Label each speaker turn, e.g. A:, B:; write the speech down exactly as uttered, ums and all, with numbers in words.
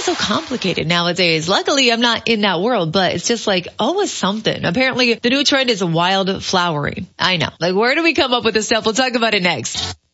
A: so complicated nowadays. Luckily, I'm not in that world, but it's just like always something. Apparently, the new trend is wild flowering. I know. Like, where do we come up with this stuff? We'll talk about it next.